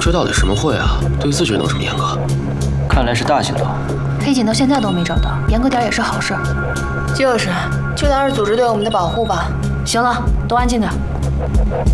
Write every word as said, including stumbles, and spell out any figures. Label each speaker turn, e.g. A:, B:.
A: 这到底什么会啊？对自己人能这么严格？
B: 看来是大行动。
C: 黑锦到现在都没找到，严格点也是好事。
D: 就是，就当是组织对我们的保护吧。
C: 行了，都安静点。